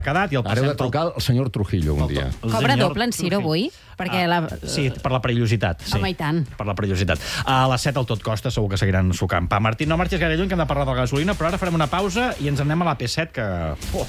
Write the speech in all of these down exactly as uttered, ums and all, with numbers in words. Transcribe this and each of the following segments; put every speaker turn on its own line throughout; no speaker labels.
quedat i el
Ara heu
passem...
de trucar al senyor Trujillo un dia.
Cobra doble en Ciro avui? Perquè la...
Sí, per la perillositat. Sí.
Home, i tant.
Per la perillositat. A les set al Tot Costa segur que seguiran sucant pa. Martí, no marxis gaire lluny, que hem de parlar de la gasolina, però ara farem una pausa i ens anem a l'A P set, que... Oh.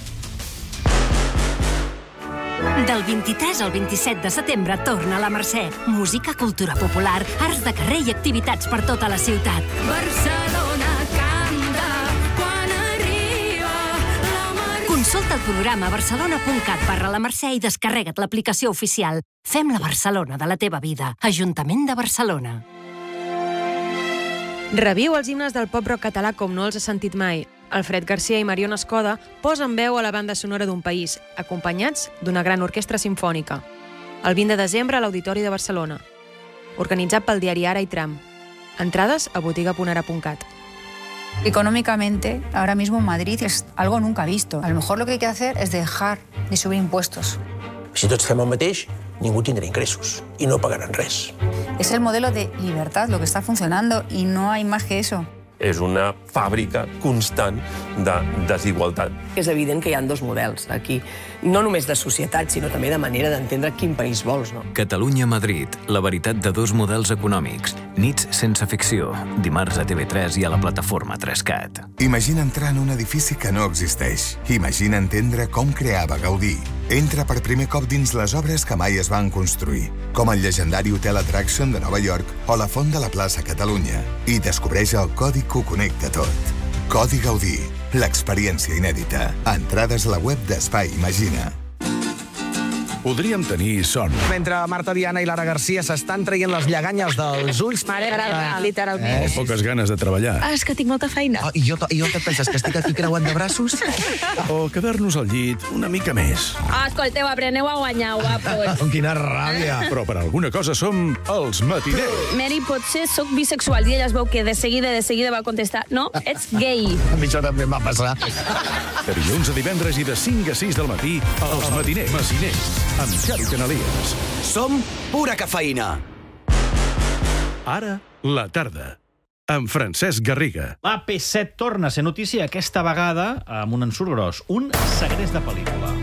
Del vint-i-tres al vint-i-set de setembre torna a la Mercè. Música, cultura popular, arts de carrer i activitats per tota la ciutat. Barcelona canta quan arriba la Mercè. Consulta el programa barcelona punt cat barra la Mercè i descarrega't l'aplicació oficial. Fem la Barcelona de la teva vida. Ajuntament de Barcelona.
Reviu els himnes del pop-rock català com no els has sentit mai. Alfred Garcia i Mariona Escoda posen veu a la banda sonora d'un país, acompanyats d'una gran orquestra simfònica. El vint de desembre a l'Auditori de Barcelona. Organitzat pel diari Ara i Tram. Entrades a botiga punt ara punt cat.
Económicamente, ahora mismo en Madrid es algo nunca visto. A lo mejor lo que hay que hacer es dejar de subir impuestos.
Si tots fem el mateix, ningú tindrà ingressos i no pagaran res.
Es el modelo de libertad lo que está funcionando y no hay más que eso.
És una fàbrica constant de desigualtat.
És evident que hi ha dos models aquí, no només de societat, sinó també de manera d'entendre quin país vols, no?
Catalunya-Madrid, la veritat de dos models econòmics. Nits sense ficció, dimarts a T V tres i a la plataforma tres cat.
Imagina entrar en un edifici que no existeix. Imagina entendre com creava Gaudí. Entra per primer cop dins les obres que mai es van construir, com el llegendari Hotel Attraction de Nova York o la Font de la Plaça Catalunya, i descobreix el codi que ho connecta tot. Codi Gaudí, l'experiència inèdita. Entrades a la web d'Espai Imagina.
Podríem tenir son.
Mentre Marta Diana i Lara Garcia s'estan traient les lleganyes dels ulls...
Mare, literalment.
O poques ganes de treballar.
Ah, és que tinc molta feina.
Oh, i, jo, I jo què et penses, que estic aquí creuant de braços?
O quedar-nos al llit una mica més.
Ah, escolteu, apreneu a guanyar, guapos.
Quina ràbia.
Però per alguna cosa som els matiners.
Mary, potser sóc bisexual, i ella es veu que de seguida, de seguida va contestar no, ets gay.
A mi això també em va passar.
De dilluns a divendres i de cinc a sis del matí, els matiners. Matiners, amb Xavi Canalies.
Som pura cafeïna.
Ara, la tarda, amb Francesc Garriga.
L'A P set torna a ser notícia, aquesta vegada amb un ensurt gros, un segrest de pel·lícula.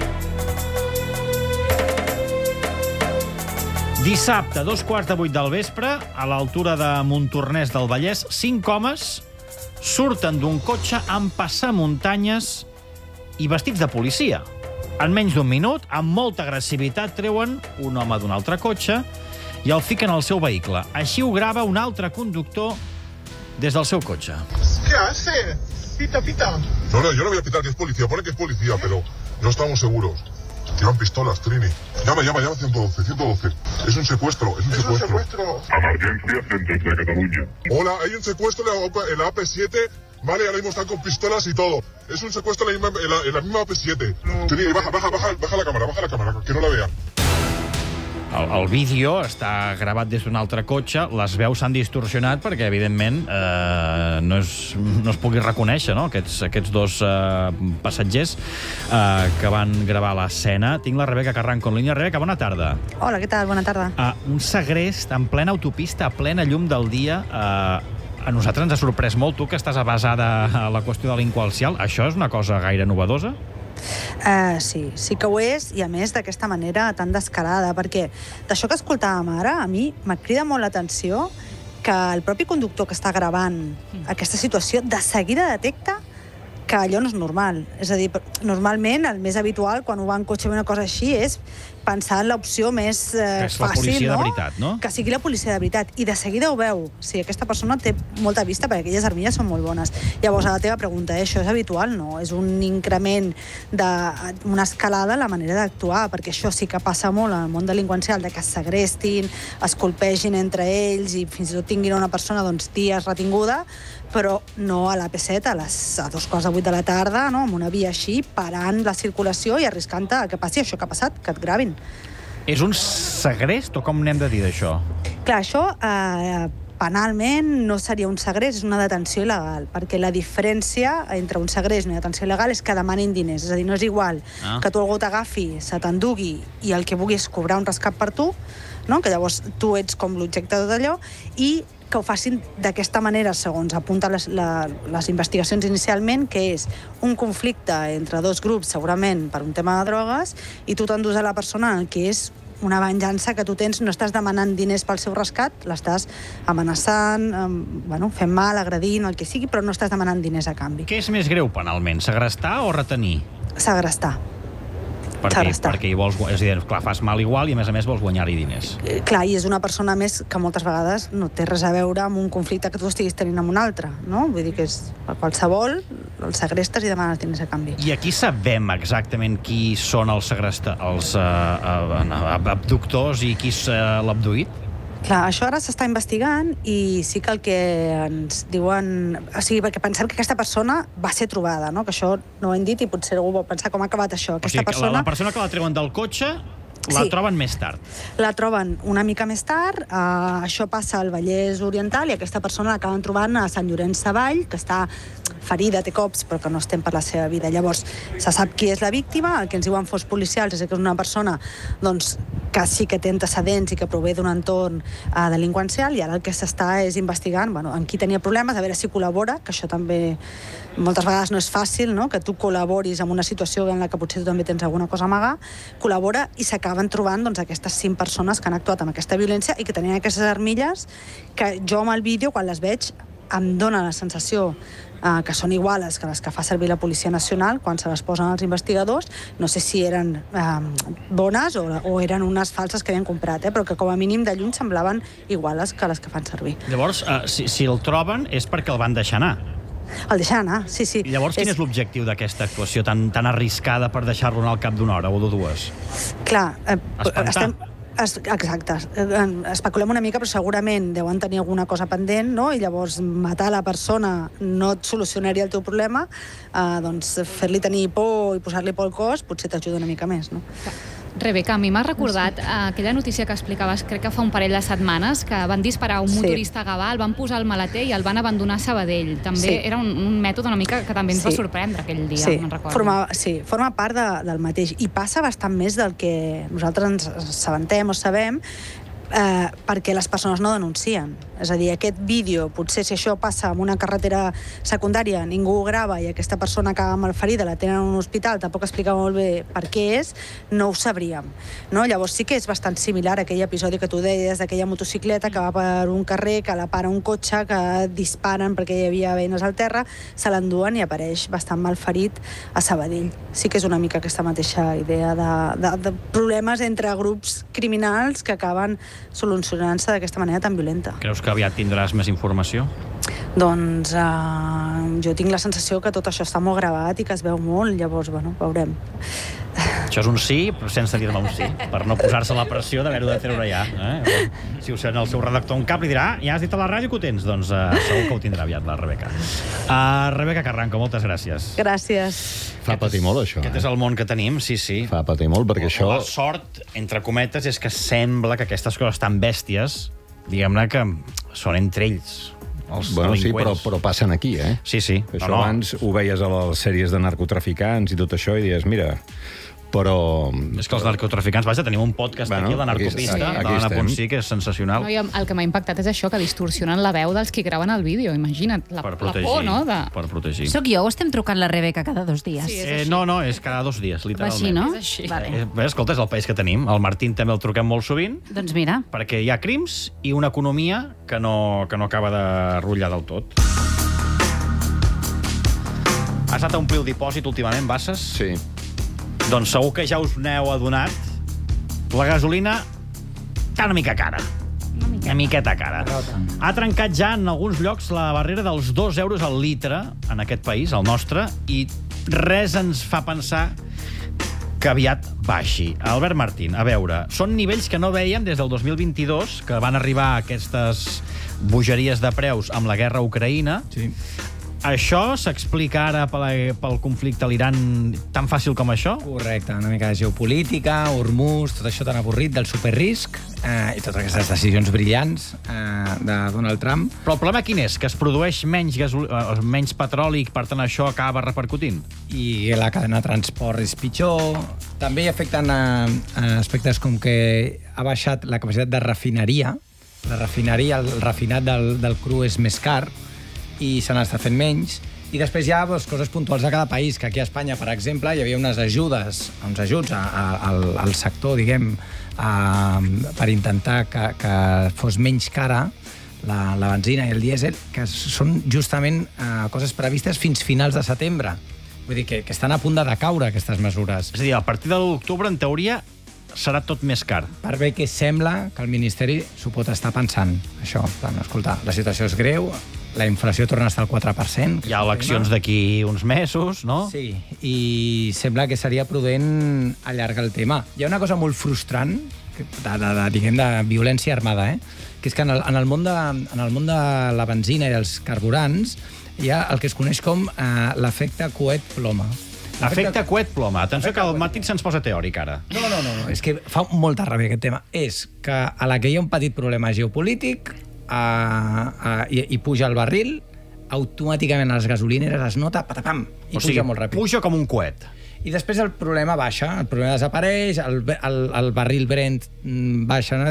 Dissabte, dos quarts de vuit del vespre, a l'altura de Montornès del Vallès, cinc homes surten d'un cotxe amb passamuntanyes i vestits de policia. En menys d'un minut, amb molta agressivitat, treuen un home d'un altre cotxe i el fiquen al seu vehicle. Així ho grava un altre conductor des del seu cotxe.
¿Qué hace? Pita, pita. No, no, yo no voy a pitar que es policía. Pone que es policía, pero no estamos seguros. Llevan pistolas, Trini. Llama, llama, llama ciento doce, ciento doce. Es un secuestro, es un
es
secuestro.
Un secuestro. Emergencia, Centros de Cataluña.
Hola, hay un secuestro en la A P siete. Vale, ahora mismo están con pistolas y todo. Es un secuestro en la misma, en la, en la misma A P siete. No. Trini, baja, baja, baja, baja la cámara, baja la cámara, que no la vean.
El, el vídeo està gravat des d'un altre cotxe, les veus s'han distorsionat perquè, evidentment, eh, no, és, no es pugui reconèixer, no?, aquests, aquests dos eh, passatgers eh, que van gravar l'escena. Tinc la Rebeca Carranco en línia. Rebeca, bona tarda.
Hola, què tal? Bona tarda.
Uh, un segrest en plena autopista, a plena llum del dia. Uh, a nosaltres ens ha sorprès molt, tu, que estàs avasada a la qüestió delinqüencial. Això és una cosa gaire novedosa?
Uh, sí, sí que ho és, i a més d'aquesta manera tan descarada, perquè d'això que escoltàvem ara, a mi m'ha cridat molt l'atenció que el propi conductor que està gravant aquesta situació de seguida detecta que allò no és normal. És a dir, normalment el més habitual quan ho va en cotxe una cosa així és pensar en l'opció més eh,
és
fàcil,
la policia
no?
de veritat, no?
Que sigui la policia de veritat. I de seguida ho veu. Sí, aquesta persona té molta vista perquè aquelles armilles són molt bones. Llavors, a la teva pregunta, eh, això és habitual? No. És un increment, de, una escalada en la manera d'actuar, perquè això sí que passa molt en el món delinqüencial, de que es segrestin, es colpegin entre ells i fins i tot tinguin una persona, doncs, dies retinguda, però no a l'A P set a, les, a dos quarts de vuit de la tarda, no? Amb una via així, parant la circulació i arriscant a que passi això que ha passat, que et gravin.
És un segrest o com n'hem de dir d'això?
Clar, això eh, penalment no seria un segrest, és una detenció il·legal, perquè la diferència entre un segrest i una detenció il·legal és que demanin diners. És a dir, no és igual ah. que tu algú t'agafi, se t'endugui i el que vulgui és cobrar un rescat per tu, no? Que llavors tu ets com l'objecte de tot allò, i que ho facin d'aquesta manera, segons apunten les, la, les investigacions inicialment, que és un conflicte entre dos grups, segurament per un tema de drogues, i tu t'endús a la persona que és una venjança que tu tens, no estàs demanant diners pel seu rescat, l'estàs amenaçant, eh, bueno, fent mal, agredint, el que sigui, però no estàs demanant diners a canvi.
Què és més greu penalment, segrestar o retenir?
Segrestar.
Perquè, perquè hi vols, és a dir, clar, fas mal igual i a més a més vols guanyar-hi diners.
Eh, clar, i és una persona més que moltes vegades no té res a veure amb un conflicte que tu estiguis tenint amb un altre, no? Vull dir que és qualsevol, el segrestes i demanes diners a canvi.
I aquí sabem exactament qui són els segresta, els uh, uh, abductors i qui és uh, l'abduït?
Clar, això ara s'està investigant i sí que el que ens diuen... O sigui, perquè pensem que aquesta persona va ser trobada, no? Que això no ho hem dit i potser algú vol pensar com ha acabat això. Aquesta
o sigui,
persona...
la, la persona que la treuen del cotxe la
sí.
troben més tard.
La troben una mica més tard, uh, això passa al Vallès Oriental i aquesta persona l'acaben trobant a Sant Llorenç Savall, que està ferida, té cops, però que no estem per la seva vida. Llavors, se sap qui és la víctima, el que ens diuen fos policials és que és una persona doncs, que sí que té antecedents i que prové d'un entorn uh, delinqüencial, i ara el que s'està és investigant bueno, amb qui tenia problemes, a veure si col·labora, que això també moltes vegades no és fàcil, no? Que tu col·laboris en una situació en la que potser tu també tens alguna cosa a amagar, col·labora i s'acaben trobant doncs, aquestes cinc persones que han actuat amb aquesta violència i que tenien aquestes armilles que jo amb el vídeo, quan les veig, em dóna la sensació Uh, que són iguales que les que fa servir la Policia Nacional quan se les posen els investigadors. No sé si eren uh, bones o, o eren unes falses que havien comprat, eh? Però que com a mínim de lluny semblaven iguales que les que fan servir.
Llavors, uh, si, si el troben és perquè el van deixar anar.
El deixar anar, sí, sí.
I llavors, quin és, és l'objectiu d'aquesta actuació tan, tan arriscada per deixar-lo anar al cap d'una hora o de dues?
Clar, eh,
Espantar.
estem... Exacte. Especulem una mica, però segurament deuen tenir alguna cosa pendent, no? I llavors matar la persona no et solucionaria el teu problema, eh, doncs fer-li tenir por i posar-li por al cos potser t'ajuda una mica més, no?
Rebeca, a mi m'ha recordat sí. aquella notícia que explicaves, crec que fa un parell de setmanes, que van disparar un
sí.
motorista a Gavà, el van posar al maleter i el van abandonar a Sabadell. També sí. era un, un mètode una mica que també ens sí. va sorprendre aquell dia,
sí.
me'n recordo.
Forma, sí, forma part de, del mateix. I passa bastant més del que nosaltres ens assabentem o sabem, eh, perquè les persones no denuncien. És a dir, aquest vídeo, potser si això passa en una carretera secundària, ningú ho grava i aquesta persona acaba malferida, la tenen en un hospital, tampoc explica molt bé per què és, no ho sabríem. No? Llavors sí que és bastant similar a aquell episodi que tu deies, d'aquella motocicleta que va per un carrer, que la para un cotxe, que disparen perquè hi havia veïnes al terra, se l'enduen i apareix bastant malferit a Sabadell. Sí que és una mica aquesta mateixa idea de, de, de problemes entre grups criminals que acaben solucionant-se d'aquesta manera tan violenta.
Creus que aviat tindràs més informació?
Doncs eh, jo tinc la sensació que tot això està molt gravat i que es veu molt, llavors, bueno, veurem.
Això és un sí, però sense dir-me un sí, per no posar-se la pressió d'haver-ho de treure ja. Eh? Si ho sent el seu redactor en cap, li dirà, ja has dit a la ràdio que ho tens, doncs uh, segur que ho tindrà aviat la Rebeca. Uh, Rebeca Carranco, moltes gràcies.
Gràcies.
Fa patir molt, això.
Aquest
eh?
és el món que tenim, sí, sí.
Fa patir molt, perquè això...
La sort, entre cometes, és que sembla que aquestes coses tan bèsties, diguem-ne que són entre ells. Els
bueno, sí, però,
delinqüents.
però passen aquí, eh?
Sí, sí.
Això
No, no.
abans ho veies a les sèries de narcotraficants i tot això i dius, mira, però...
És que els narcotraficants, vaja, tenim un podcast
Bueno,
aquí, el de
aquí-
Narcopista,
aquí- aquí
de l'Anna
estem.
Ponsí, que és sensacional.
No, i el que m'ha impactat és això, que distorsionen la veu dels qui graven el vídeo, imagina't, la,
Per
la
protegir.
por, no? De...
Per protegir.
Soc jo o estem trucant la Rebeca cada dos dies?
Sí, és
Eh,
així.
no, no, és cada dos dies, literalment.
Així, no?
És així.
Vale.
Eh, bé, escolta, és el país que tenim. El Martín també el truquem molt sovint,
Doncs mira.
perquè hi ha crims i una economia que no, que no acaba de rotllar del tot. Has anat a omplir el dipòsit últimament, Basses?
Sí.
Doncs segur que ja us n'heu adonat. La gasolina està una mica cara. Una miqueta cara. Ha trencat ja en alguns llocs la barrera dels dos euros al litre en aquest país, el nostre, i res ens fa pensar que aviat baixi. Albert Martín, a veure, són nivells que no veiem des del dos mil vint-i-dos, que van arribar aquestes bogeries de preus amb la guerra a Ucraïna.
Sí.
Això s'explica ara pel, pel conflicte a l'Iran tan fàcil com això?
Correcte, una mica de geopolítica, Hormuz, tot això tan avorrit del superrisc eh, i totes aquestes decisions brillants eh, de Donald Trump.
Però el problema quin és? Que es produeix menys, gasol... eh, menys petroli i per tant això acaba repercutint?
I la cadena de transport és pitjor. També hi afecten a, a aspectes com que ha baixat la capacitat de refineria la refineria, el refinat del, del cru és més car i se n'està fent menys. I després hi ha doncs, coses puntuals de cada país, que aquí a Espanya, per exemple, hi havia unes ajudes, uns ajuts a, a, al, al sector, diguem, a, per intentar que, que fos menys cara la, la benzina i el dièsel, que són justament uh, coses previstes fins finals de setembre. Vull dir que, que estan a punt de decaure, aquestes mesures.
És a dir, a partir de l'u d'octubre, en teoria, serà tot més car.
Per bé que sembla que el Ministeri s'ho pot estar pensant, això. Tant, escolta, la situació és greu, la inflació torna a estar al quatre per cent.
Hi ha eleccions d'aquí uns mesos, no?
Sí, i sembla que seria prudent allargar el tema. Hi ha una cosa molt frustrant, de, de, de, diguem, de violència armada, eh? Que és que en el, en, el món de, en el món de la benzina i dels carburants hi ha el que es coneix com eh, l'efecte coet-ploma.
Efecte coet-ploma. Atenció que el matí se'ns posa teòric, ara.
No, no, no, no, és que fa molta ràbia aquest tema. És que a la que hi ha un petit problema geopolític a, a, i, i puja el barril, automàticament a les gasolineres es nota, patapam, i
o sigui,
puja molt ràpid.
Puja com un coet.
I després el problema baixa, el problema desapareix, el, el, el barril Brent baixa,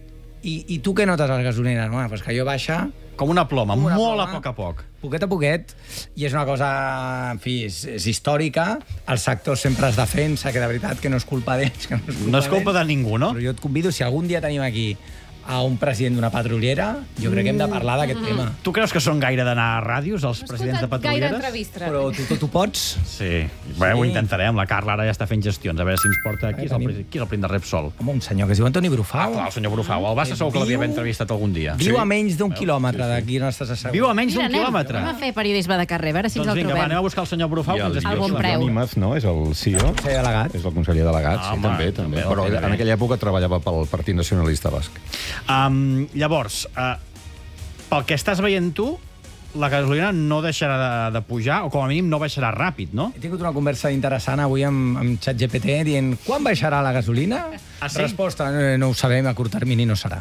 i, i tu què notes a les gasolineres? Bueno, pues que allò baixa...
Com una ploma,
una
molt
ploma,
a poc a poc.
Poquet a poquet, i és una cosa, en fi, és, és històrica. El sector sempre es defensa, que de veritat que no és culpa d'ells. No és culpa,
no és culpa de ningú, no?
Però jo et convido, si algun dia tenim aquí a un president d'una petroliera, jo crec que hem de parlar d'aquest tema.
Tu creus que són gaire d'anar a ràdios, els presidents de petrolieres?
Gaire entrevistes.
Però tu, tu, tu pots?
Sí. Bé, ho intentarem. La Carla ara ja està fent gestions. A veure si ens porta... Qui és el, qui és el president de Repsol?
Home, un senyor que es diu Antoni Brufau.
Ah, clar, el senyor Brufau. El Bassa segur que l'havia entrevistat algun dia.
Viu a menys d'un quilòmetre d'aquí on estàs assegut.
Viu a menys d'un quilòmetre?
Anem a fer periodisme de carrer, a veure si ens
doncs
el
vinga,
trobem.
Va, anem a buscar el senyor Brufau.
I el, el bon preu.
Nímez, no? És el C E O.
Conseller delegat.
És el conseller delegat,
ah,
sí,
home,
també. també.
també
Però en aquella època treballava pel Partit Nacionalista Basc.
Um, llavors, uh, pel que estàs veient tu, la gasolina no deixarà de, de pujar, o com a mínim no baixarà ràpid, no?
He tingut una conversa interessant avui amb, amb ChatGPT dient quan baixarà la gasolina?
Ah, sí?
Resposta, no, no ho sabem, a curt termini no serà.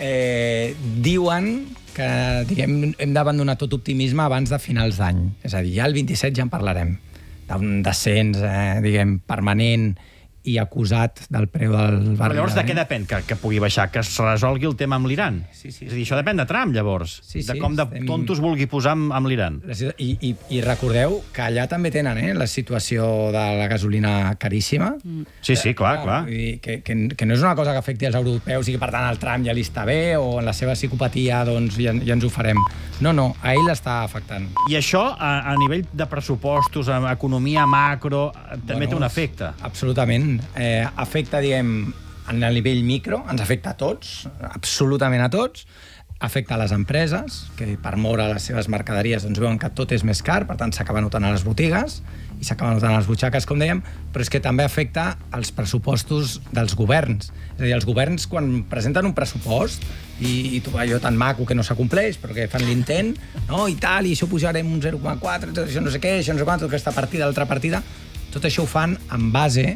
Eh, diuen que diguem, hem d'abandonar tot optimisme abans de finals d'any. És a dir, ja el vint-i-set ja en parlarem. D'un descens, eh, diguem, permanent i acusat del preu del barril.
Però llavors de què depèn que, que pugui baixar? Que es resolgui el tema amb l'Iran?
Sí, sí.
És a dir, això depèn de Trump, llavors.
Sí, sí,
de com de
estem...
tontos vulgui posar amb, amb l'Iran.
I, i, I recordeu que allà també tenen eh, la situació de la gasolina caríssima.
Mm. Sí, sí, clar, clar.
Vull dir, que, que, que no és una cosa que afecti els europeus i que, per tant, el Trump ja li està bé o en la seva psicopatia doncs, ja, ja ens ho farem. No, no, a ell l'està afectant.
I això, a, a nivell de pressupostos, a economia macro, també bueno, té un efecte.
Absolutament. Eh, afecta, diguem, en el nivell micro, ens afecta a tots, absolutament a tots, afecta a les empreses, que per moure les seves mercaderies doncs veuen que tot és més car, per tant s'acaba notant a les botigues i s'acaba notant a les butxaques, com dèiem, però és que també afecta als pressupostos dels governs. És a dir, els governs, quan presenten un pressupost i, i tu, allò tan maco que no s'acompleix, però que fan l'intent, no, i tal, i això pujarem un zero coma quatre, això no sé què, això no sé quant, tota aquesta partida, l'altra partida, tot això ho fan en base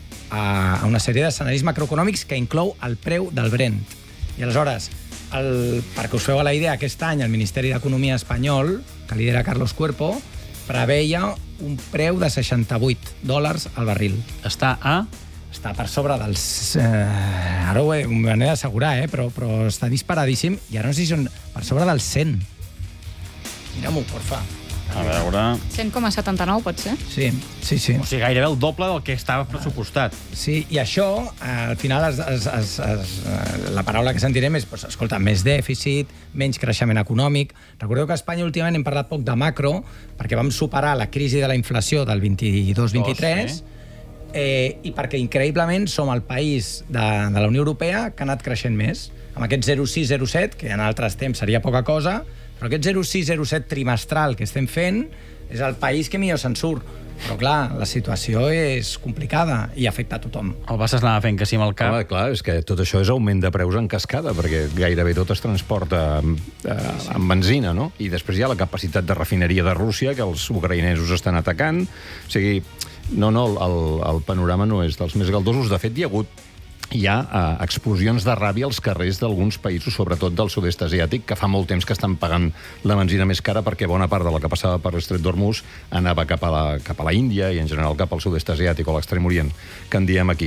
a una sèrie d'escenaris macroeconòmics que inclou el preu del Brent. I aleshores, el, perquè us feu a la idea, aquest any el Ministeri d'Economia espanyol, que lidera Carlos Cuerpo, preveia un preu de seixanta-vuit dòlars al barril.
Està a?
Està per sobre dels... Eh, ara ho he, m'ho he d'assegurar, eh, però, però està disparadíssim, i ara no sé si són per sobre dels cent. Mira-m'ho, porfa.
A veure...
cent coma setanta-nou, pot ser?
Sí, sí, sí.
O sigui, gairebé el doble del que estava pressupostat.
Sí, i això, eh, al final, es, es, es, es, la paraula que sentirem és, pues, escolta, més dèficit, menys creixement econòmic. Recordeu que a Espanya últimament hem parlat poc de macro, perquè vam superar la crisi de la inflació del vint-i-dos vint-i-tres, sí. eh, i perquè, increïblement, som el país de, de la Unió Europea que ha anat creixent més. Amb aquest zero coma sis zero coma set, que en altres temps seria poca cosa, però aquest zero coma sis zero coma set trimestral que estem fent és el país que millor se'n surt. Però, clar, la situació és complicada i afecta a tothom.
El Bassas anava fent que sí amb el cap.
Home, clar, és que tot això és augment de preus en cascada, perquè gairebé tot es transporta amb, eh, amb benzina, no? I després hi ha la capacitat de refineria de Rússia, que els ucraïnesos estan atacant. O sigui, no, no, el, el panorama no és dels més galdosos. De fet, hi ha hagut hi ha eh, explosions de ràbia als carrers d'alguns països, sobretot del sud-est asiàtic, que fa molt temps que estan pagant la benzina més cara perquè bona part de la que passava per l'Estret d'Hormuz anava cap a la, cap a la Índia i en general cap al sud-est asiàtic o a l'Extrem Orient, que en diem aquí.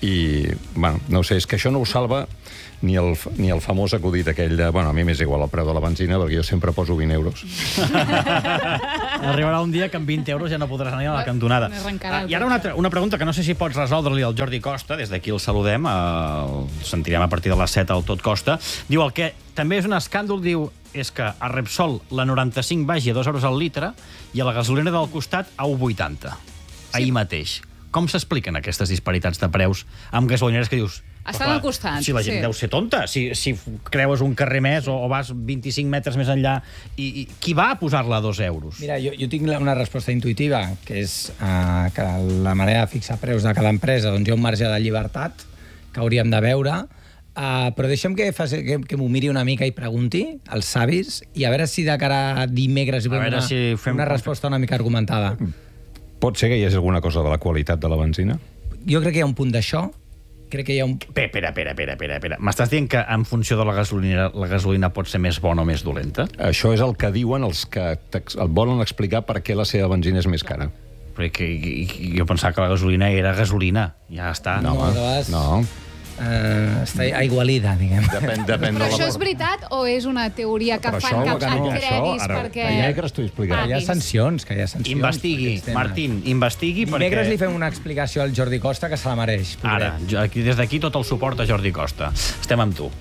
i, bueno, no ho sé, és que això no ho salva ni el, ni el famós acudit aquell de... Bueno, a mi m'és igual el preu de la benzina, perquè jo sempre poso vint euros.
Arribarà un dia que amb vint euros ja no podràs anar a la cantonada. Ah, I ara una, altra, una pregunta que no sé si pots resoldre-li al Jordi Costa, des d'aquí el saludem, el sentirem a partir de les set al Tot Costa. Diu, el que també és un escàndol, diu, és que a Repsol la noranta-cinc vagi a dos euros al litre i a la gasolina del costat a un coma vuitanta. Ahir mateix. Com s'expliquen aquestes disparitats de preus amb gasolineres que dius...
Estan al costat.
Si la gent
sí.
deu ser tonta, si, si creues un carrer més o, o vas vint-i-cinc metres més enllà, i, i qui va a posar-la a dos euros?
Mira, jo, jo tinc una resposta intuïtiva, que és uh, que la manera de fixar preus de cada empresa, doncs hi ha un marge de llibertat que hauríem de veure, uh, però deixem que, faci, que, que m'ho miri una mica i pregunti als savis, i a veure si de cara a dimecres hi una, si fem... una resposta una mica argumentada.
Pot ser que hi hagi alguna cosa de la qualitat de la benzina?
Jo crec que hi ha un punt d'això. Crec que hi ha un...
Espera, espera, espera, espera, espera. M'estàs dient que en funció de la gasolina la gasolina pot ser més bona o més dolenta?
Això és el que diuen els que et volen explicar per què la seva benzina és més cara.
Perquè jo pensava que la gasolina era gasolina. Ja està.
No, no. no. Uh, està aigualida, diguem.
Depèn, depèn
Però
de
això és veritat o és una teoria que fan que et creguis perquè...
Dimecres t'ho explicaré.
Hi ha sancions, que hi ha sancions.
Investigui, Martín, investigui perquè...
Dimecres li fem una explicació al Jordi Costa que se la mereix.
Ara, aquí, des d'aquí tot el suport a Jordi Costa. Estem amb tu.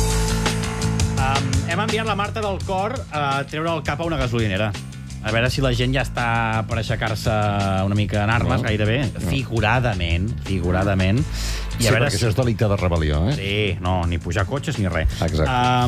Um, hem enviat la Marta del Cor a treure el cap a una gasolinera. A veure si la gent ja està per aixecar-se una mica en armes, no. Gairebé. Figuradament, figuradament.
I sí, a veure perquè si... això és delicte de rebel·lió, eh?
Sí, no, ni pujar cotxes ni res.
Exacte.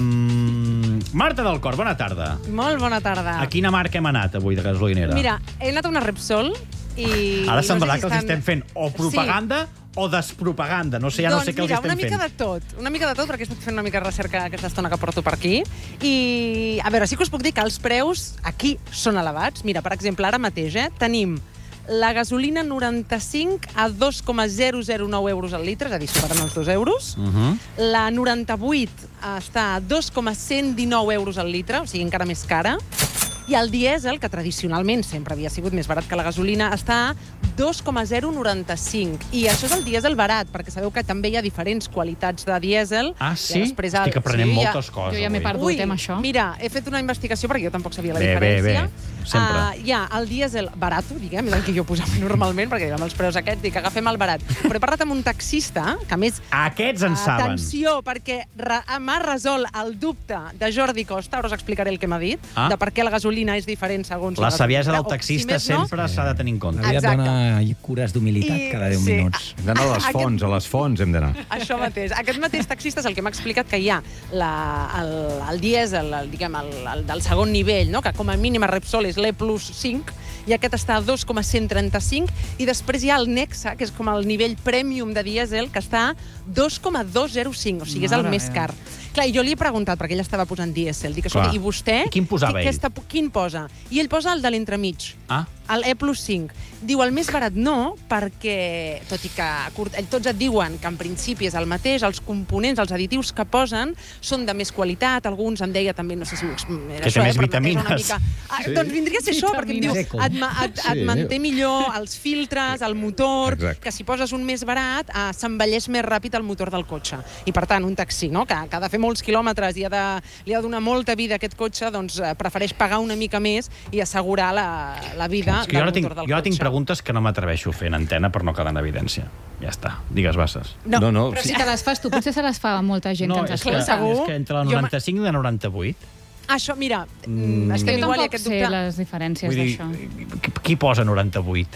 Um, Marta del Cor, bona tarda.
Molt bona tarda.
A quina marca hem anat avui de gasolinera?
Mira, he anat a una Repsol i...
Ara semblarà
no sé si
que els estem fent o propaganda sí. o despropaganda. No sé, ja
doncs,
no sé què
mira,
els estem
una mica
fent.
de tot. Una mica de tot, perquè he estat fent una mica de recerca aquesta estona que porto per aquí. I, a veure, sí que us puc dir que els preus aquí són elevats. Mira, per exemple, ara mateix, eh, tenim la gasolina noranta-cinc a dos coma zero zero nou euros al litre, és a dir, superant els dos euros.
Uh -huh.
La noranta-vuit està a dos coma cent dinou euros al litre, o sigui, encara més cara. I el dièsel, que tradicionalment sempre havia sigut més barat que la gasolina, està a dos coma zero noranta-cinc. I això és el dièsel barat, perquè sabeu que també hi ha diferents qualitats de dièsel.
Ah, sí?
Estic
el... aprenent sí, moltes
ja...
coses.
Jo ja m'he perdut,
Ui,
amb això.
Mira, he fet una investigació perquè jo tampoc sabia la
bé,
diferència.
Bé, bé, sempre.
Uh, hi ha el dièsel barat, diguem, és el que jo posava normalment, perquè amb els preus aquests dic, agafem el barat. Però he parlat amb un taxista, que a més...
Aquests en saben.
Atenció, perquè m'ha resolt el dubte de Jordi Costa, ara us explicaré el que m'ha dit, ah? de per què la gasolina és diferent segons...
La saviesa del taxista si sempre no, s'ha de tenir en compte.
La vida dona cures d'humilitat I, cada deu sí, minuts.
Hem d'anar a les fonts, a les fonts hem d'anar.
Això mateix. Aquest mateix taxista és el que m'ha explicat que hi ha la, el, el dièsel, el, diguem, el, el del segon nivell, no? que com a mínim a Repsol és l'E plus cinc, i aquest està a dos coma cent trenta-cinc, i després hi ha el Nexa, que és com el nivell premium de dièsel, que està a dos coma dos zero cinc, o sigui, és el
Mare
més car. Clar, jo li he preguntat, perquè ell estava posant dièsel, dic, i vostè...
I quin posava ell?
Està, quin posa? I ell posa el de l'entremig,
ah.
el E plus cinc. Diu, el més barat no, perquè, tot i que tots et diuen que en principi és el mateix, els components, els additius que posen són de més qualitat, alguns em deia també, no sé si era
que
això,
té
eh,
més vitamines.
Una mica... ah, sí. Doncs vindria a ser això, perquè em diu, et, et, et manté millor els filtres, el motor, Exacte. que si poses un més barat, eh, s'envelleix més ràpid el motor del cotxe. I per tant, un taxi, no? que, que ha de fer molts quilòmetres i ha de, li ha de donar molta vida a aquest cotxe, doncs eh, prefereix pagar una mica més i assegurar la, la vida del motor
tinc,
del cotxe.
Jo tinc preguntes que no m'atreveixo a fer en antena per no quedar en evidència. Ja està. Digues, Bassas.
No, no, no però sí. si te les fas tu, potser se les fa molta gent
no,
que ens
escolta.
escolta.
No, és que entre la noranta-cinc i la noranta-vuit...
Això, mira, mm. estem igual i aquest dubte...
Jo tampoc sé les diferències d'això.
Qui, qui posa noranta-vuit?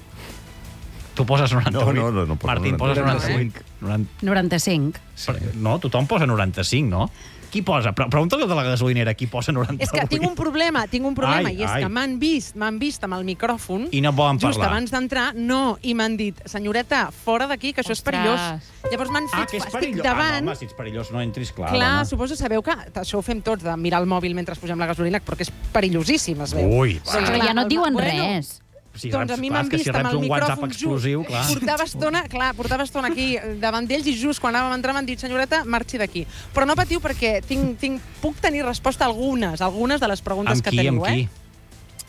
Tu poses noranta-vuit?
No, no, no. no
Martín, poses noranta-cinc.
noranta-cinc.
No, tothom posa noranta-cinc, no? Qui posa? Pregunta-li de la gasolinera, qui posa noranta-vuit?
És que tinc un problema, tinc un problema,
ai,
i és
ai.
que m'han vist, m'han vist amb el micròfon...
I no volen
just
parlar.
abans d'entrar, no, i m'han dit, senyoreta, fora d'aquí, que això és perillós. Llavors m'han fet...
Ah, que és
estic
perillós.
davant...
Ah, no, home, si ets perillós no entris, clar.
Clar,
home.
suposo, sabeu que això ho fem tots, de mirar el mòbil mentre posem la gasolina, perquè és perillosíssim, es veu.
Ui,
va. Però ja no et diuen
bueno,
res.
Si
doncs
reps,
a mi
clar,
m'han
que
vist
si
amb el
un WhatsApp
micròfon
explosiu, clar.
Portava estona, clar, portava estona aquí davant d'ells i just quan anàvem a entrar m'han dit, senyoreta, marxi d'aquí. Però no patiu perquè tinc, tinc, puc tenir resposta a algunes, algunes de les preguntes
amb
que
qui,
teniu,
amb qui?
eh?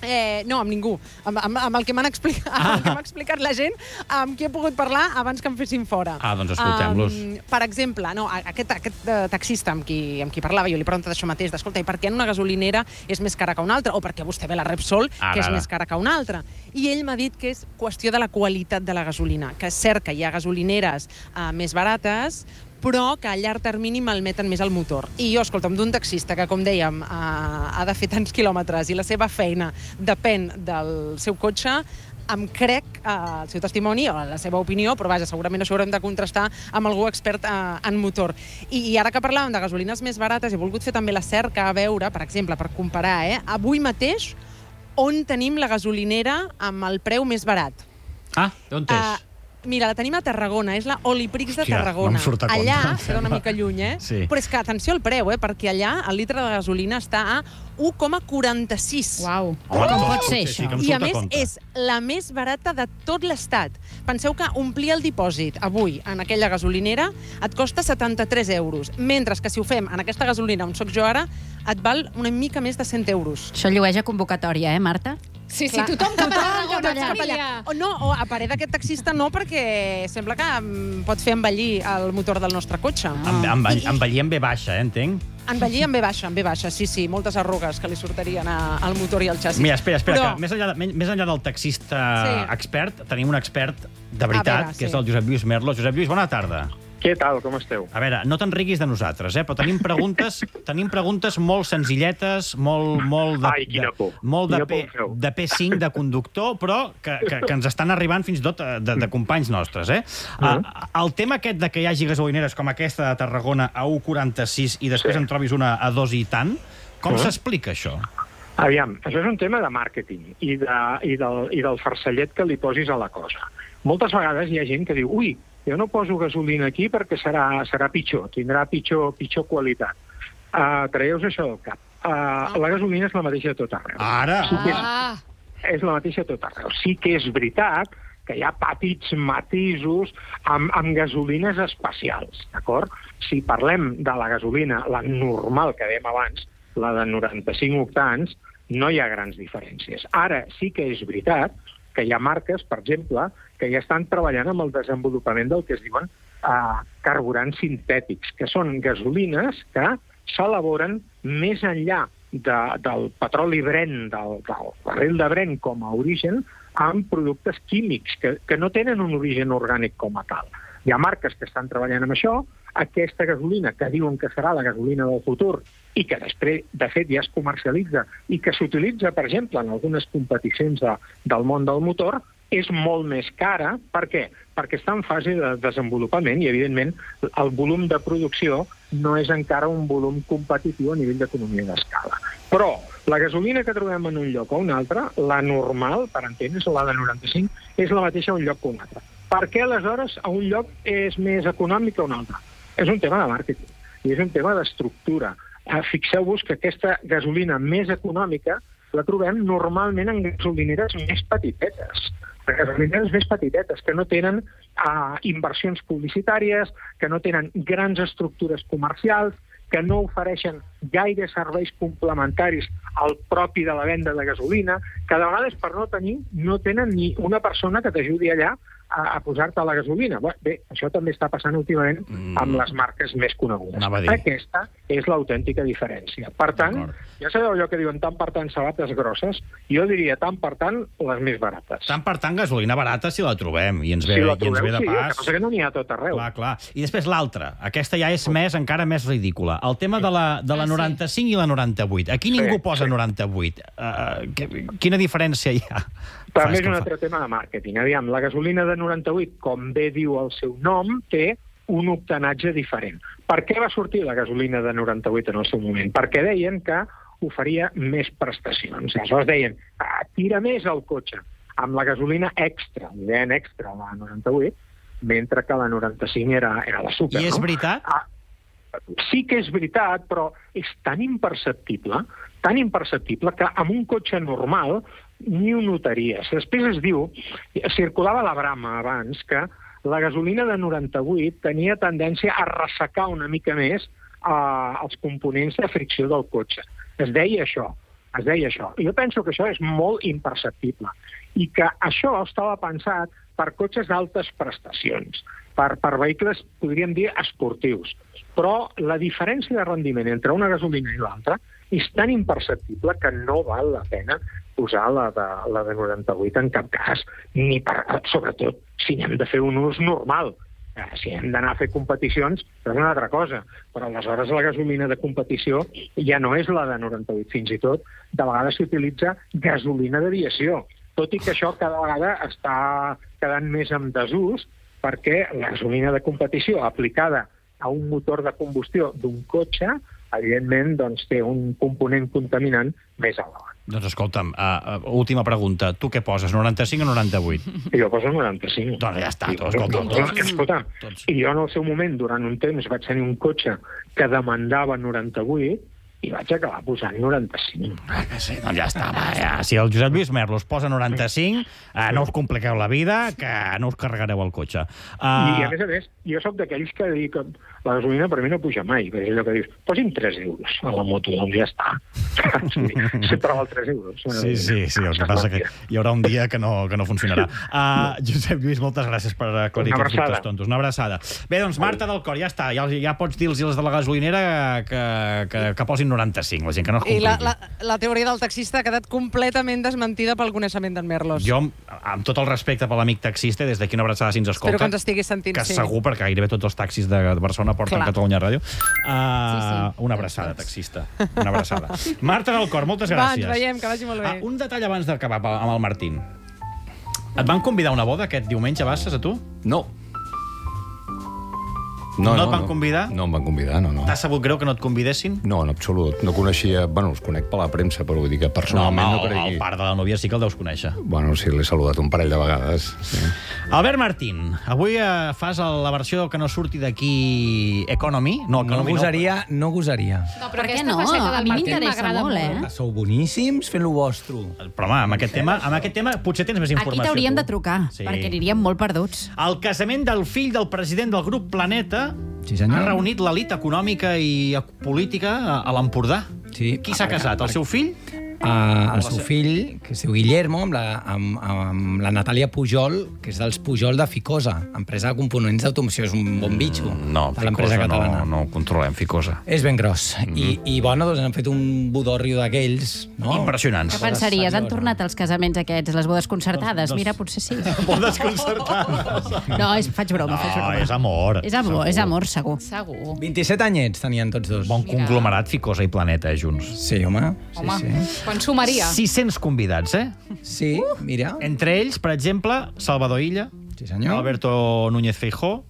Eh, no, amb ningú. Amb, amb, amb el que m'han explicat, ah. el que m'ha explicat la gent, amb qui he pogut parlar abans que em fessin fora.
Ah, doncs escoltem-los.
Um, per exemple, no, aquest, aquest uh, taxista amb qui, amb qui parlava, jo li he preguntat això mateix, d'escolta, i per què en una gasolinera és més cara que una altra? O perquè vostè ve la Repsol, ara, que és ara. més cara que una altra? I ell m'ha dit que és qüestió de la qualitat de la gasolina, que és cert que hi ha gasolineres uh, més barates, però que a llarg termini malmeten més el motor. I jo, escolta'm, d'un taxista que, com dèiem, ha de fer tants quilòmetres i la seva feina depèn del seu cotxe, em crec eh, el seu testimoni o la seva opinió, però vaja, segurament això haurem de contrastar amb algú expert eh, en motor. I, I ara que parlàvem de gasolines més barates, he volgut fer també la cerca a veure, per exemple, per comparar, eh, avui mateix, on tenim la gasolinera amb el preu més barat.
Ah, on és? Uh,
Mira, la tenim a Tarragona, és la Oliprix de Tarragona.
No
allà, queda una mica lluny, eh?
Sí.
Però és que, atenció al preu, eh? Perquè allà el litre de gasolina està a u coma quaranta-sis.
Uau, com pot ser això?
I a més, és la més barata de tot l'Estat. Penseu que omplir el dipòsit avui en aquella gasolinera et costa setanta-tres euros, mentre que si ho fem en aquesta gasolina on soc jo ara, et val una mica més de cent euros.
Això llueix a convocatòria, eh, Marta?
Sí, sí, tothom cap a Tarragona,
cap allà. O no, o a parer d'aquest taxista no, perquè sembla que um, pot fer envellir el motor del nostre cotxe.
Amb, amb, envellir amb B baixa, eh, entenc?
Envellir amb B baixa, amb B baixa, sí, sí, moltes arrugues que li sortirien a, al motor i al xassis.
Mira, espera, espera, Però... que més enllà, de, més enllà del taxista sí. expert, tenim un expert de veritat, veure, que sí. és el Josep Lluís Merlo. Josep Lluís, bona tarda.
Què tal, com esteu?
A veure, no te'n riguis de nosaltres, eh? Però tenim preguntes, tenim preguntes molt senzilletes, molt, molt de,
Ai, quina por.
de, molt de,
P,
de P cinc, de conductor, però que, que, que ens estan arribant fins i tot de, de companys nostres, eh? Uh, el tema aquest de que hi hagi gasolineres com aquesta de Tarragona a u coma quaranta-sis i després sí. en trobis una a dos i tant, com uh. s'explica això?
Aviam, això és un tema de màrqueting i, de, i, del, i del farcellet que li posis a la cosa. Moltes vegades hi ha gent que diu, ui, jo no poso gasolina aquí perquè serà, serà pitjor, tindrà pitjor, pitjor qualitat. Uh, Traieu-vos això del cap. Uh, la gasolina és la mateixa a tot arreu.
Ara!
Sí que és, és la mateixa a tot arreu. Sí que és veritat que hi ha petits matisos amb, amb gasolines especials, d'acord? Si parlem de la gasolina, la normal que dèiem abans, la de noranta-cinc octans, no hi ha grans diferències. Ara sí que és veritat que hi ha marques, per exemple, que ja estan treballant amb el desenvolupament del que es diuen uh, carburants sintètics, que són gasolines que s'elaboren més enllà de, del petroli Brent, del, del barril de Brent com a origen, amb productes químics que, que no tenen un origen orgànic com a tal. Hi ha marques que estan treballant amb això. Aquesta gasolina, que diuen que serà la gasolina del futur i que després, de fet, ja es comercialitza i que s'utilitza, per exemple, en algunes competicions de, del món del motor, és molt més cara. Per què? Perquè està en fase de desenvolupament i, evidentment, el volum de producció no és encara un volum competitiu a nivell d'economia d'escala. Però la gasolina que trobem en un lloc o un altre, la normal, per entendre's, la de noranta-cinc, és la mateixa a un lloc o un altre. Per què, aleshores, a un lloc és més econòmic que a un altre? És un tema de màrqueting i és un tema d'estructura. Fixeu-vos que aquesta gasolina més econòmica la trobem normalment en gasolineres més petitetes. Gasolineres més petitetes, que no tenen uh, inversions publicitàries, que no tenen grans estructures comercials, que no ofereixen gaire serveis complementaris al propi de la venda de gasolina, que de vegades per no tenir no tenen ni una persona que t'ajudi allà a, a posar-te la gasolina. Bé, això també està passant últimament mm. amb les marques més conegudes. Aquesta és l'autèntica diferència. Per tant, ja sabeu allò que diuen tant per tant sabates grosses, jo diria tant per tant les més barates.
Tant per tant gasolina barata si la trobem i ens ve,
si la
trobeu, i ens ve de
sí,
pas.
Que passa que no n'hi ha tot arreu.
Clar, clar. I després l'altra, aquesta ja és més, encara més ridícula. El tema de la, de la noranta-cinc i la noranta-vuit. Aquí ningú sí, posa sí. noranta-vuit. Uh, quina diferència hi ha?
També és un altre tema de màrqueting. Aviam, la gasolina de noranta-vuit, com bé diu el seu nom, té un octanatge diferent. Per què va sortir la gasolina de noranta-vuit en el seu moment? Perquè deien que oferia més prestacions. Aleshores deien, ah, tira més el cotxe amb la gasolina extra, li deien extra la noranta-vuit, mentre que la noranta-cinc era, era la super.
I és
no?
veritat?
Ah, sí que és veritat, però és tan imperceptible, tan imperceptible que amb un cotxe normal ni ho notaries. Després es diu, circulava la brama abans, que la gasolina de noranta-vuit tenia tendència a ressecar una mica més eh, els components de fricció del cotxe. Es deia això. es deia això. Jo penso que això és molt imperceptible i que això estava pensat per cotxes d'altes prestacions, per, per vehicles, podríem dir, esportius. Però la diferència de rendiment entre una gasolina i l'altra és tan imperceptible que no val la pena posar la de, la de noranta-vuit en cap cas, ni per, sobretot si hem de fer un ús normal. Si hem d'anar a fer competicions, és una altra cosa. Però aleshores la gasolina de competició ja no és la de noranta-vuit. Fins i tot, de vegades s'utilitza gasolina d'aviació. Tot i que això cada vegada està quedant més en desús perquè la gasolina de competició aplicada a un motor de combustió d'un cotxe, evidentment, doncs, té un component contaminant més elevat.
Doncs escolta'm, uh, uh, última pregunta. Tu què poses, noranta-cinc o noranta-vuit?
Jo poso noranta-cinc.
Doncs ja està,
I,
tu, escolta'm.
Doncs, escolta, i jo en el seu moment, durant un temps, vaig tenir un cotxe que demandava noranta-vuit i vaig acabar posant noranta-cinc.
Ah, que sí, doncs ja està. Va, ja. Si el Josep Lluís Merlos posa noranta-cinc, uh, no us compliqueu la vida, que no us carregareu el cotxe. Uh...
I, a més a més, jo sóc d'aquells que dic que la gasolina per mi no puja mai, perquè és allò que dius, posi'm tres euros a la moto, doncs ja està. Sí, sempre val tres euros.
Sí, sí, sí, el que passa que hi haurà un dia que no, que no funcionarà. Uh, Josep Lluís, moltes gràcies per aclarir aquests dubtes tontos. Una abraçada. Bé, doncs, Marta del Cor, ja està. Ja, ja pots dir-los els de la gasolinera que, que, que posin noranta-cinc, la gent que no es
I
compliqui.
la, la, la teoria del taxista ha quedat completament desmentida pel coneixement d'en Merlos.
Jo, amb tot el respecte per l'amic taxista, des d'aquí una abraçada si ens escolta,
Espero que ens estigui sentint,
que
sí.
segur, perquè gairebé tots els taxis de Barcelona porten
Clar.
Catalunya Ràdio. Uh,
Sí, sí.
Una abraçada, taxista. Una abraçada. Marta del Cor, moltes
Va,
gràcies.
ens veiem, que vagi molt bé.
Uh, un detall abans d'acabar amb el Martín. Et van convidar a una boda aquest diumenge, Bassas, a tu?
No.
No, no et van convidar?
No em van convidar, no, no.
T'ha sabut greu que no et convidessin?
No, en absolut. No coneixia... Bueno, els conec per la premsa, però vull dir que
No,
personalment
home,
no,
el,
cregui.
el pare de la núvia sí que el deus conèixer.
Bueno, sí, l'he saludat un parell de vegades. Sí.
Albert Martín, avui eh, fas el, la versió que no surti d'aquí Economy. No,
No
Economy
gosaria, no gosaria.
No,
Per què
aquesta
no?
faceta del
A mi
Martín
m'interessa
m'agrada
molt, eh?
Sou boníssims fent-lo vostre.
Però, home, amb aquest, tema, amb aquest tema potser tens més
Aquí
informació.
t'haurien
tu.
de trucar,
Sí.
perquè aniríem molt perduts.
El casament del fill del president del grup Planeta
Sí, senyor.
ha reunit l'elit econòmica i política a, a l'Empordà.
Sí.
Qui s'ha casat? El seu fill?
Uh, el seu fill, que es diu Guillermo, amb la, amb, amb la Natàlia Pujol, que és dels Pujol de Ficosa, empresa de components d'automoció. És un bon bitxo
No,
de l'empresa
Ficosa
catalana.
no, no controlem Ficosa.
És ben gros. Mm -hmm. I, I, bueno, doncs han fet un bodorrio d'aquells, no?
Impressionants.
Què pensaries? Han tornat els casaments aquests, les bodes concertades?
Doncs-
Mira, potser sí.
Bodes concertades.
No, és, faig broma, faig
No,
broma.
és amor.
És amor, és amor, segur.
Segur.
vint-i-set anyets tenien tots dos.
Bon conglomerat, Ficosa i Planeta, eh, junts.
Sí, home.
Home,
Sí, sí.
quan sumaria?
sis-cents convidats, eh?
Sí, mira.
Entre ells, per exemple, Salvador Illa,
Sí, senyor.
Alberto Núñez Feijóo,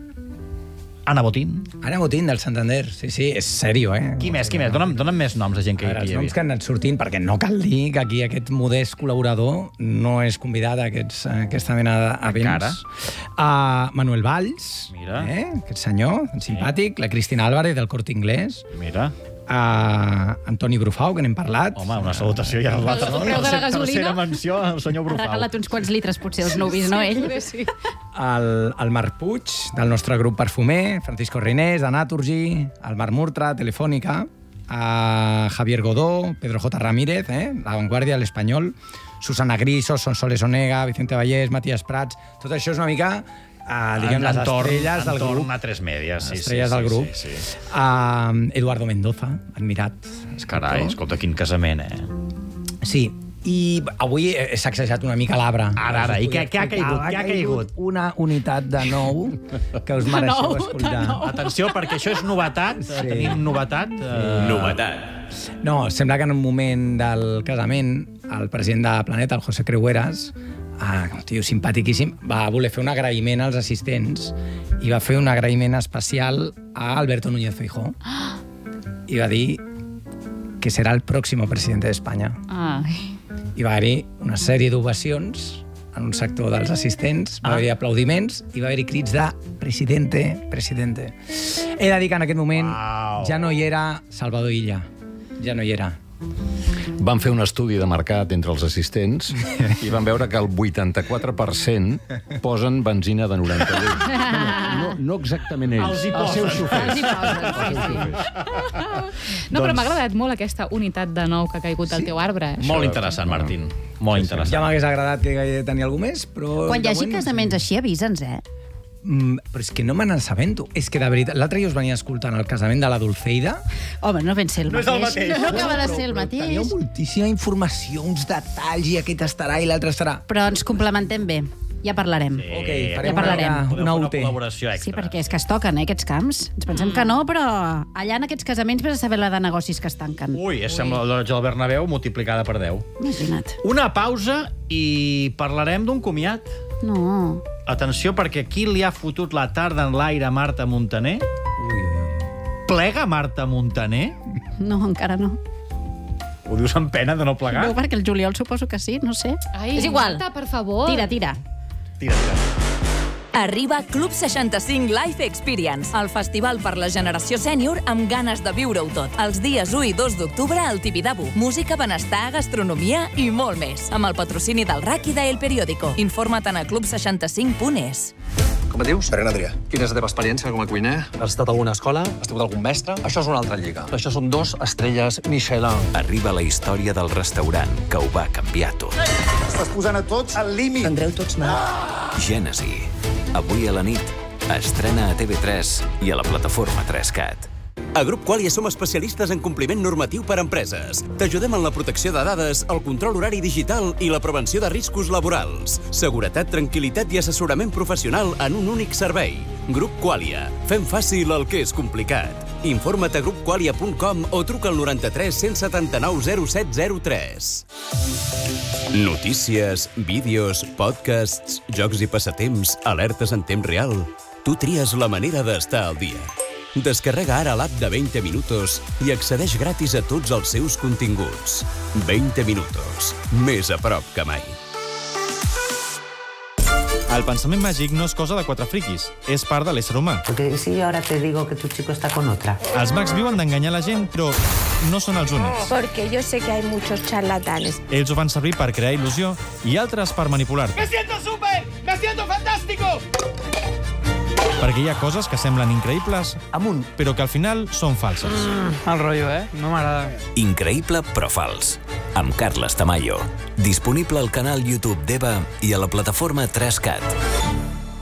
Ana Botín.
Ana Botín, del Santander. Sí, sí, és sèrio, eh?
Qui més, qui més? Dona'm, dona'm més noms de gent que,
A veure,
que
els
hi
noms
havia.
que han anat sortint, perquè no cal dir que aquí aquest modest col·laborador no és convidat a, aquests, a aquesta mena d'events. Uh, Manuel Valls,
Mira.
eh? aquest senyor, tan simpàtic, la Cristina Álvarez, del Corte Inglés,
Mira.
uh, Antoni Brufau, que n'hem parlat.
Home, una salutació ja a l'altre.
El preu de la gasolina.
Tercera menció al senyor
Ha
Brufau.
regalat uns quants litres, potser, els nuvis, no ell?
Sí.
El, el Marc Puig, del nostre grup perfumer, Francisco Reinés, de Naturgy, el Marc Murtra, Telefònica, a Javier Godó, Pedro J. Ramírez, eh? La Vanguardia, l'Espanyol, Susana Griso, Sonsoles Onega, Vicente Vallès, Matías Prats... Tot això és una mica, uh, diguem, les estrelles del grup.
Entorn a tres medias, sí, sí.
Estrelles
sí,
del grup.
Sí, sí.
Uh, Eduardo Mendoza, admirat.
Carai, escolta, quin casament, eh?
Sí, i avui he sacsejat una mica l'arbre.
Ara, ara, i què- què ha caigut? Què ha caigut?
Una unitat de nou que us mereixeu
Nou, de
escoltar.
nou.
Atenció, perquè això és novetat. Sí. Tenim novetat. Eh...
Novetat.
No, sembla que en un moment del casament el president de Planeta, el José Creueras, ah, un tio simpaticíssim, va voler fer un agraïment als assistents i va fer un agraïment especial a Alberto Núñez Feijóo. I va dir que serà el pròxim president d'Espanya.
Ai.
I va haver-hi una sèrie d'ovacions en un sector dels assistents, va haver-hi aplaudiments i va haver-hi crits de presidente, presidente. He de dir que en aquest moment
Uau.
ja no hi era Salvador Illa. Ja no hi era.
Van fer un estudi de mercat entre els assistents i van veure que el vuitanta-quatre per cent posen benzina de noranta-vuit. No, no, No exactament ells.
Els hi
Els seus xofers.
Els hi poses, sí, sí. No, però m'ha agradat molt aquesta unitat de nou que ha caigut al teu arbre. Eh?
Molt interessant, Martín. Molt interessant.
Ja m'hagués agradat que tenia algú més, però...
Quan hi hagi casaments així, avisa'ns, eh?
Mm, però és que no me n'assabento. És que, de veritat, l'altre dia us venia escoltant el casament de la Dulceida.
Home, no ben ser el
No és el
mateix.
mateix.
No acaba de
Però-
ser el
però
mateix.
Teníeu moltíssima informació, uns detalls, i aquest estarà i l'altre estarà.
Però ens complementem bé. Ja parlarem.
Sí. Ok, farem
ja parlarem.
una, una U T.
col·laboració
Sí, perquè és que es toquen, eh, aquests camps. Ens pensem que no, però allà en aquests casaments vés a saber la de negocis que es tanquen.
Ui, és sembla la del Bernabéu multiplicada per deu.
Imagina't.
Una pausa i parlarem d'un comiat.
No.
Atenció, perquè qui li ha fotut la tarda en l'aire a Marta Montaner? Plega Marta Montaner?
No, encara no.
Ho dius amb pena de no plegar?
No, perquè el juliol suposo que sí, no sé.
Ai,
és igual.
Marta, per favor.
Tira, tira.
Tira, tira.
Arriba Club seixanta-cinc Life Experience, el festival per la generació sènior amb ganes de viure-ho tot. Els dies u i dos d'octubre al Tibidabo. Música, benestar, gastronomia i molt més. Amb el patrocini del R A C i de El Periódico. Informa't a club seixanta cinc punt es.
Com et dius? Ferran Adrià. Quina és la teva experiència com a cuiner? Has estat a alguna escola? Has tingut algun mestre? Això és una altra lliga. Això són dos estrelles Michelin.
Arriba la història del restaurant que ho va canviar tot.
Estàs posant a tots al límit. Tindreu tots mal.
Gènesi. Avui a la nit. Estrena a T V tres i a la plataforma tres cat.
A Grup Qualia som especialistes en compliment normatiu per a empreses. T'ajudem en la protecció de dades, el control horari digital i la prevenció de riscos laborals. Seguretat, tranquil·litat i assessorament professional en un únic servei. Grup Qualia. Fem fàcil el que és complicat. Informa't a grup qualia punt com o truca al noranta-tres cent setanta-nou zero set zero tres. Notícies, vídeos, podcasts, jocs i passatemps, alertes en temps real. Tu tries la manera d'estar al dia. Descarrega ara l'app de veinte minutos i accedeix gratis a tots els seus continguts. veinte minutos. Més a prop que mai.
El pensament màgic no és cosa de quatre friquis, és part de l'ésser humà.
Porque si yo ahora te digo que tu chico está con otra.
Els mags viuen d'enganyar la gent, però no són els únics.
Porque yo sé que hay muchos charlatanes.
Ells ho fan servir per crear il·lusió i altres per manipular-te.
¡Me siento súper! ¡Me siento fantástico!
Perquè hi ha coses que semblen increïbles, amunt, però que al final són falses.
Mm, el rotllo, eh? No m'agrada.
Increïble però fals. Amb Carles Tamayo. Disponible al canal YouTube d'Eva i a la plataforma tres cat.